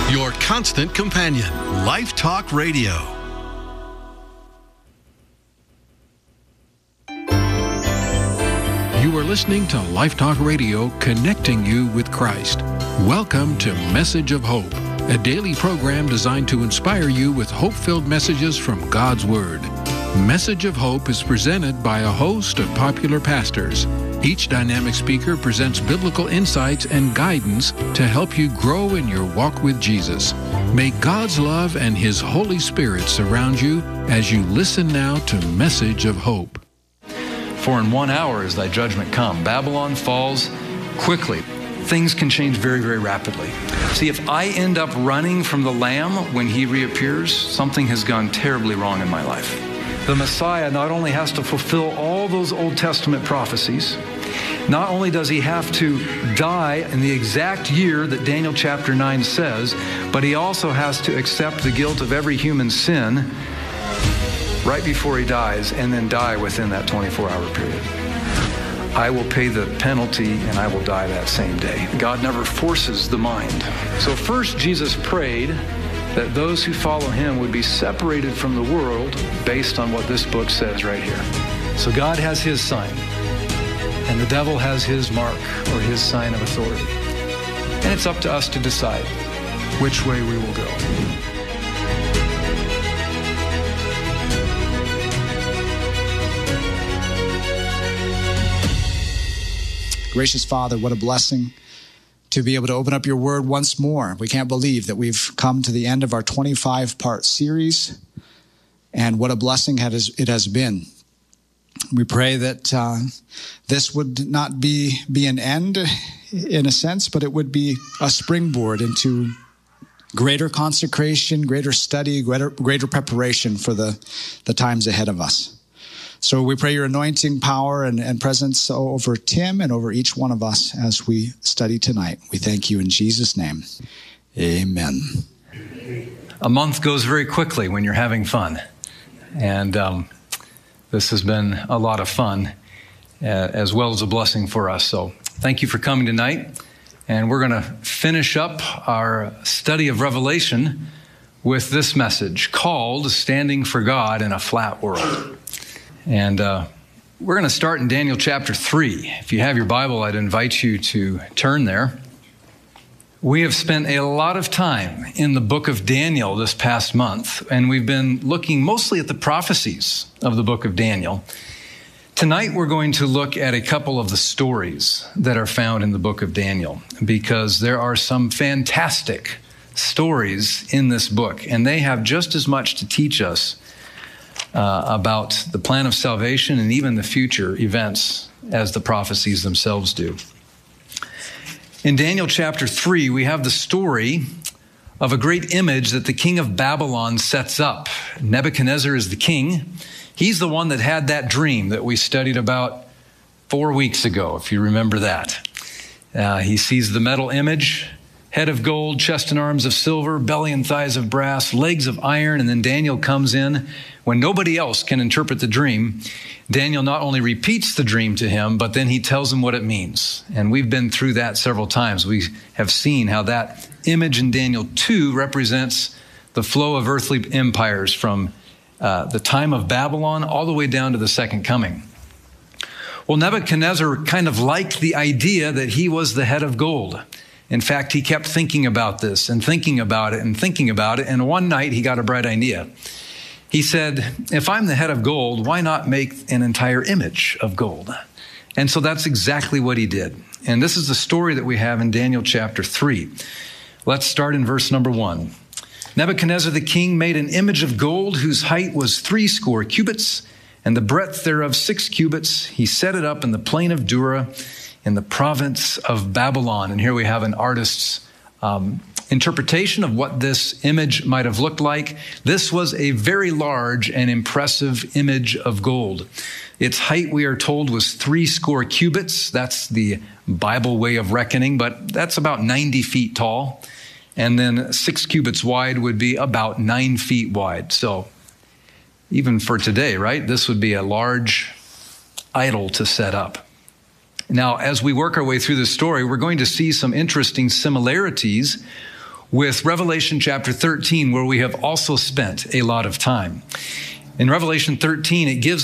Your constant companion, Life Talk Radio. You are listening to Life Talk Radio, connecting you with Christ. Welcome to Message of Hope, a daily program designed to inspire you with hope-filled messages from God's Word. Message of Hope is presented by a host of popular pastors. Each dynamic speaker presents biblical insights and guidance to help you grow in your walk with Jesus. May God's love and His Holy Spirit surround you as you listen now to Message of Hope. For in 1 hour is thy judgment come. Babylon falls quickly. Things can change very, very rapidly. See, if I end up running from the Lamb when He reappears, something has gone terribly wrong in my life. The Messiah not only has to fulfill all those Old Testament prophecies, not only does He have to die in the exact year that Daniel chapter 9 says, but He also has to accept the guilt of every human sin right before He dies, and then die within that 24-hour period. I will pay the penalty and I will die that same day. God never forces the mind. So first, Jesus prayed that those who follow Him would be separated from the world based on what this book says right here. So God has His sign, and the devil has his mark or his sign of authority. And it's up to us to decide which way we will go. Gracious Father, what a blessing to be able to open up your word once more. We can't believe that we've come to the end of our 25-part series, and what a blessing it has been. We pray that this would not be an end in a sense, but it would be a springboard into greater consecration, greater study, greater preparation for the times ahead of us. So we pray your anointing power and presence over Tim and over each one of us as we study tonight. We thank you in Jesus' name. Amen. A month goes very quickly when you're having fun. And this has been a lot of fun as well as a blessing for us. So thank you for coming tonight. And we're going to finish up our study of Revelation with this message called Standing for God in a Flat World. And we're going to start in Daniel chapter 3. If you have your Bible, I'd invite you to turn there. We have spent a lot of time in the book of Daniel this past month, and we've been looking mostly at the prophecies of the book of Daniel. Tonight, we're going to look at a couple of the stories that are found in the book of Daniel, because there are some fantastic stories in this book, and they have just as much to teach us about the plan of salvation and even the future events as the prophecies themselves do. In Daniel chapter 3, we have the story of a great image that the king of Babylon sets up. Nebuchadnezzar is the king. He's the one that had that dream that we studied about 4 weeks ago, if you remember that. He sees the metal image, head of gold, chest and arms of silver, belly and thighs of brass, legs of iron, and then Daniel comes in. When nobody else can interpret the dream, Daniel not only repeats the dream to him, but then he tells him what it means. And we've been through that several times. We have seen how that image in Daniel 2 represents the flow of earthly empires from the time of Babylon all the way down to the second coming. Well, Nebuchadnezzar kind of liked the idea that he was the head of gold. In fact, he kept thinking about this and thinking about it and thinking about it. And one night he got a bright idea. He said, if I'm the head of gold, why not make an entire image of gold? And so that's exactly what he did. And this is the story that we have in Daniel chapter 3. Let's start in verse number 1. Nebuchadnezzar the king made an image of gold whose height was 80 cubits and the breadth thereof 6 cubits. He set it up in the plain of Dura in the province of Babylon. And here we have an artist's interpretation of what this image might have looked like. This was a very large and impressive image of gold. Its height, we are told, was 80 cubits. That's the Bible way of reckoning, but that's about 90 feet tall. And then 6 cubits wide would be about 9 feet wide. So even for today, right, this would be a large idol to set up. Now, as we work our way through this story, we're going to see some interesting similarities with Revelation chapter 13, where we have also spent a lot of time. In Revelation 13, it gives